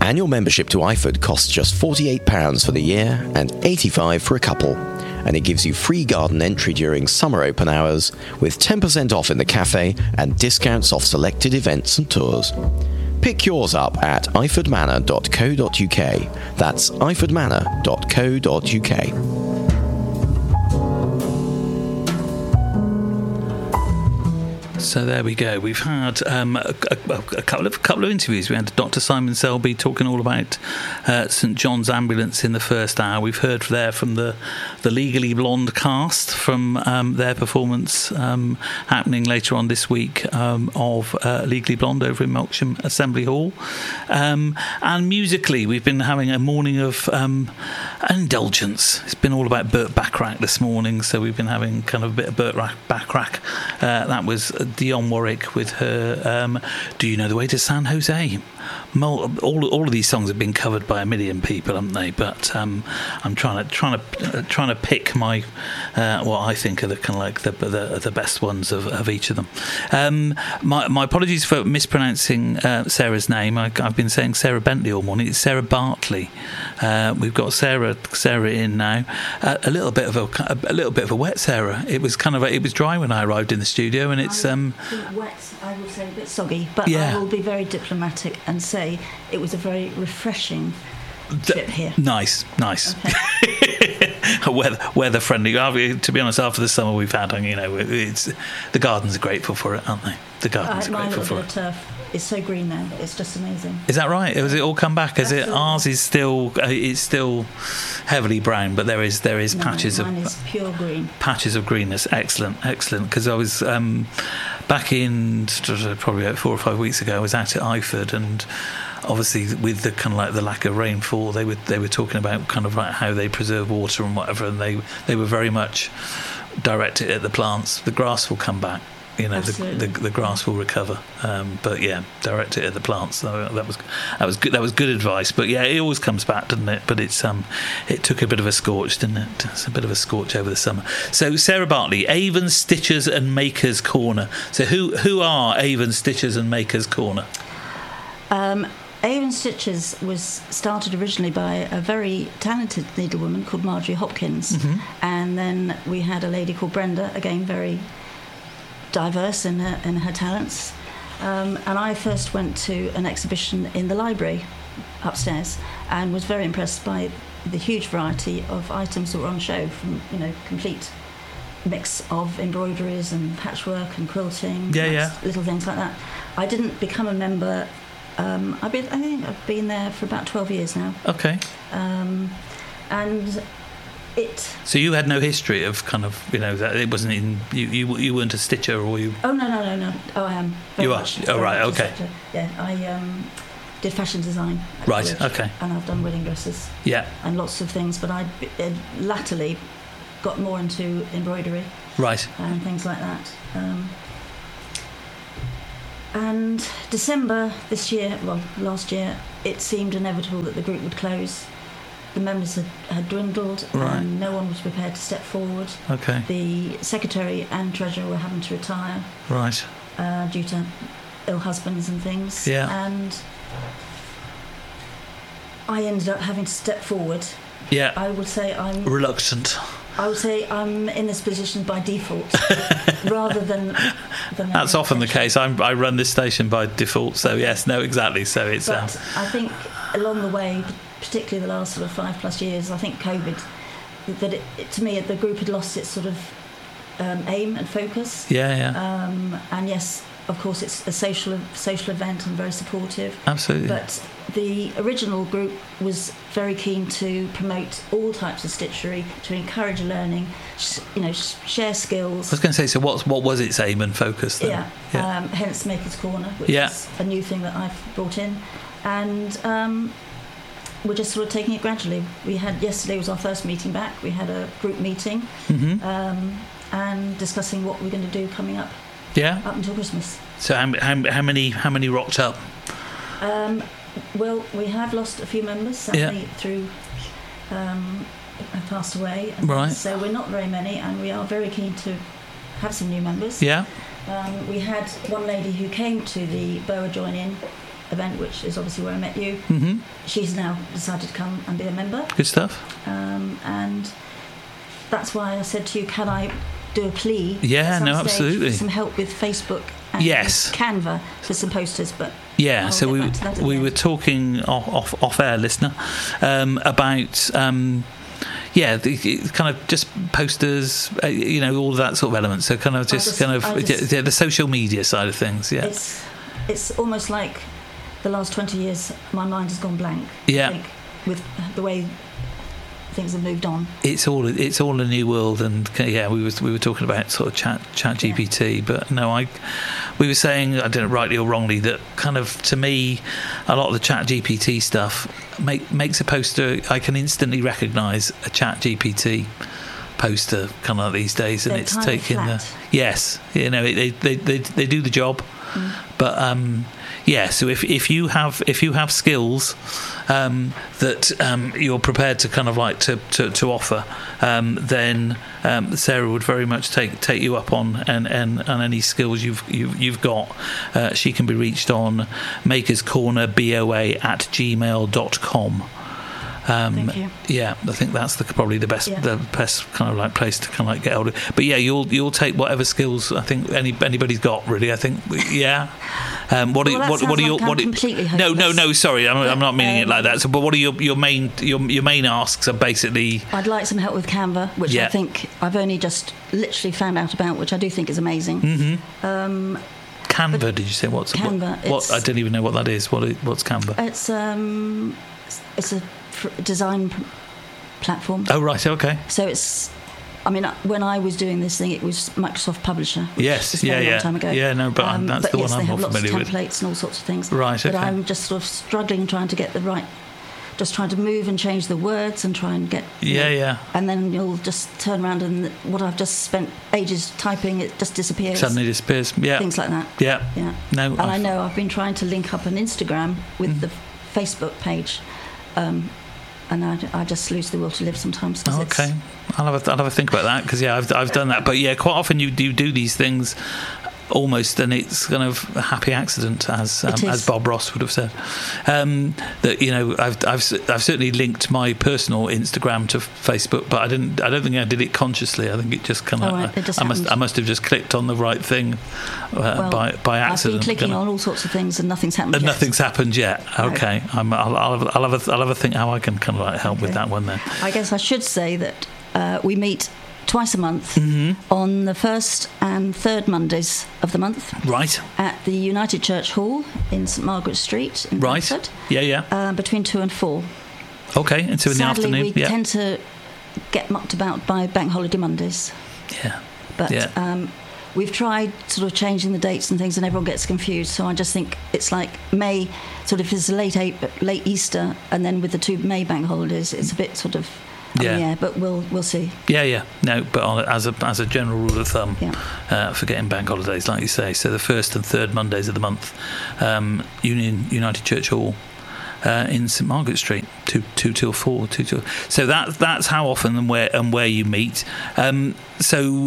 Annual membership to IFOD costs just £48 for the year and £85 for a couple, and it gives you free garden entry during summer open hours with 10% off in the cafe and discounts off selected events and tours. Pick yours up at ifordmanor.co.uk. That's ifordmanor.co.uk. So there we go. We've had a couple of interviews. We had Dr. Simon Selby talking all about St John's Ambulance in the first hour. We've heard there from the Legally Blonde cast from their performance happening later on this week of Legally Blonde over in Melksham Assembly Hall. And musically, we've been having a morning of indulgence. It's been all about Burt Bacharach this morning, so we've been having kind of a bit of Burt Bacharach. That was Dionne Warwick with her Do You Know the Way to San Jose? All of these songs have been covered by a million people, haven't they? But I'm trying to pick my what I think are the kind of like the best ones of each of them. My apologies for mispronouncing Sarah's name. I've been saying Sarah Bentley all morning. It's Sarah Bartley. We've got Sarah in now. A little bit of a wet Sarah. It was dry when I arrived in the studio, and it's wet. I will say a bit soggy, but yeah. I will be very diplomatic and say it was a very refreshing trip here. Nice. Okay. weather friendly. To be honest, after the summer we've had, it's the gardens are grateful for it, aren't they? The gardens are grateful for it. Turf is so green now; it's just amazing. Is that right? Has it all come back? Is it? Ours is still heavily brown, but there is patches mine is pure green. Patches of greenness. Excellent. Because I was back in probably about 4 or 5 weeks ago. I was out at Iford, and obviously with the kind of like the lack of rainfall, they were talking about kind of like how they preserve water and whatever, and they were very much directed at the plants. The grass will come back. The grass will recover, but yeah, direct it at the plants. So that was good. That was good advice. But yeah, it always comes back, doesn't it? But it took a bit of a scorch, didn't it? It's a bit of a scorch over the summer. So Sarah Bartley, Avon Stitchers and Makers Corner. So who are Avon Stitchers and Makers Corner? Avon Stitchers was started originally by a very talented needlewoman called Marjorie Hopkins, and then we had a lady called Brenda, again very diverse in her talents, and I first went to an exhibition in the library upstairs and was very impressed by the huge variety of items that were on show, from complete mix of embroideries and patchwork and quilting, little things like that. I didn't become a member. I think I've been there for about 12 years now. Okay. And So you had no history of kind of, that it wasn't in you weren't a stitcher, or you? Oh no. Oh, I am. You are. Oh right. Okay. Yeah, I did fashion design. Right. College, okay. And I've done wedding dresses. Yeah. And lots of things, but I latterly got more into embroidery. Right. And things like that. And December this year, last year, it seemed inevitable that the group would close. The members had dwindled, right, and no one was prepared to step forward. Okay. The secretary and treasurer were having to retire. Right. Due to ill husbands and things. Yeah. And I ended up having to step forward. Yeah. I would say I'm reluctant. I would say I'm in this position by default, rather than That's often the case. I run this station by default, so yes, no, exactly. So it's. But I think along the way, particularly the last sort of 5+ years, I think COVID, that to me the group had lost its sort of aim and focus. Yeah. And yes, of course, it's a social event and very supportive. Absolutely. But the original group was very keen to promote all types of stitchery, to encourage learning, share skills. I was going to say, so what was its aim and focus then? Yeah. Hence Maker's Corner, which is a new thing that I've brought in, and we're just sort of taking it gradually. Yesterday was our first meeting back. We had a group meeting, and discussing what we're going to do coming up. Yeah. Up until Christmas. So how many rocked up? Well, we have lost a few members, sadly, through have passed away. Right. So we're not very many, and we are very keen to have some new members. Yeah. We had one lady who came to the Boa join-in event, which is obviously where I met you. Mm-hmm. She's now decided to come and be a member. Good stuff. And that's why I said to you, can I do a plea? Yeah, no, stage absolutely. For some help with Facebook and Yes. Canva for some posters, but yeah. I'll So get back to that we again. were talking off air, listener, about. The kind of just posters, all of that sort of elements. So kind of the social media side of things. Yeah, it's almost like the last 20 years, my mind has gone blank. Yeah, I think, with the way things have moved on. It's all a new world, and we were talking about sort of chat GPT, but no, we were saying, I don't know, rightly or wrongly, that kind of, to me, a lot of the chat GPT stuff makes a poster. I can instantly recognise a chat GPT poster kind of like these days, and They're it's kind of taking flat. yes, they do the job, but so if you have skills that you're prepared to kind of like to offer, then Sarah would very much take you up on and any skills you've got. She can be reached on makerscornerboa@gmail.com. Thank you. Yeah, I think that's probably the best kind of like place to kind of like get hold of. But yeah, you'll take whatever skills I think anybody's got, really. I think what are your completely no sorry, I'm not meaning it like that. So, but what are your main asks are basically? I'd like some help with Canva, which I think I've only just literally found out about, which I do think is amazing. Mm-hmm. Canva, did you say? What's Canva? What I don't even know what that is. What's Canva? It's a design platform. Oh right, okay. So when I was doing this thing, it was Microsoft Publisher. Which was a very long time ago. Yeah, no, but that's the one I'm more familiar with. They have lots of templates and all sorts of things. Right, okay. But I'm just sort of struggling, trying to get the right. Just trying to move and change the words and try and get. Yeah. And then you'll just turn around and what I've just spent ages typing, it just disappears. Suddenly disappears. Yeah. Things like that. Yeah. No. And I know I've been trying to link up an Instagram with the Facebook page. And I just lose the will to live sometimes. Okay, I'll have a think about that, because I've done that, but quite often you do these things almost, and it's kind of a happy accident, as Bob Ross would have said. That I've certainly linked my personal Instagram to Facebook, but I don't think I did it consciously. I think it just kind of I must have just clicked on the right thing by accident. I've been clicking on all sorts of things and nothing's happened. Nothing's happened yet. Okay, I'll have a think how I can kind of like help with that one then. I guess I should say that we meet twice a month on the first and third Mondays of the month. Right. At the United Church Hall in St Margaret Street in Bradford. Yeah. Between 2 and 4. Okay, and 2 in the afternoon. Sadly, we tend to get mucked about by Bank Holiday Mondays. Yeah. But we've tried sort of changing the dates and things, and everyone gets confused. So I just think it's like May, sort of is late Easter, and then with the 2 May bank holidays, it's a bit sort of. But we'll see. Yeah. No, but as a general rule of thumb, for getting bank holidays, like you say, so the first and third Mondays of the month, United Church Hall in St Margaret Street, 2 till 4, 2 till. So that's how often and where you meet. So